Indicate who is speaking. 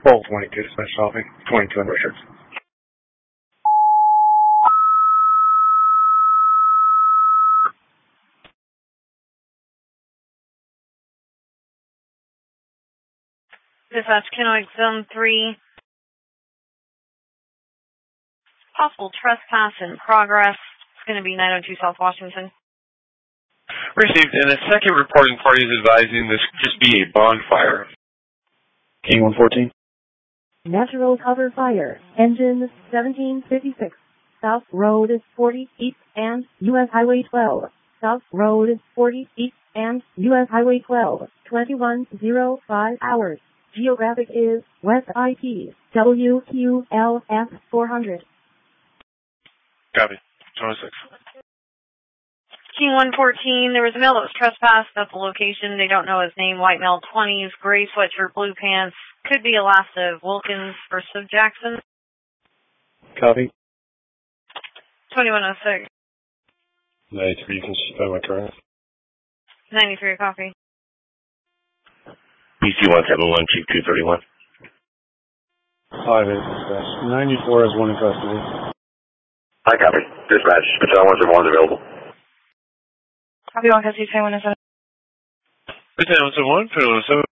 Speaker 1: Both 22 dispatch shopping, 22 in Richards.
Speaker 2: Dispatch Kennewick Zone 3. Possible trespass in progress. It's going to be 902 South Washington.
Speaker 3: Received, and a second reporting party is advising this could just be a bonfire.
Speaker 1: King 114.
Speaker 4: Natural cover fire. Engine 1756. South Road 40 East and U.S. Highway 12. South Road 40 East and U.S. Highway 12. 21:05 hours. Geographic is West IP. WQLF 400.
Speaker 3: Copy. 26.
Speaker 2: King 114, there was a male that was trespassed at the location. They don't know his name. White male, 20s, gray sweatshirt, blue pants. Could be a last of Wilkins versus Jackson.
Speaker 1: Copy.
Speaker 2: 2106.
Speaker 1: 93, you can suspend my current.
Speaker 2: 93, copy.
Speaker 5: PC 171, Chief 231.
Speaker 1: 5 is dispatch. 94 is one in custody.
Speaker 5: Hi, copy. Dispatch, Patel 171 is available.
Speaker 2: Copy, 1 custody, 1017.
Speaker 3: 1017, 1017.